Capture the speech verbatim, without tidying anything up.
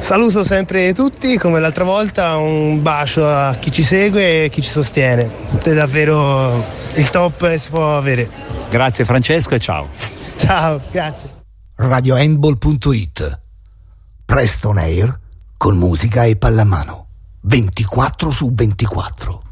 Saluto sempre tutti, come l'altra volta, un bacio a chi ci segue e chi ci sostiene. È davvero il top che si può avere. Grazie Francesco e ciao. Ciao, grazie. radio handball punto it. Presto on air con musica e pallamano. ventiquattro su ventiquattro.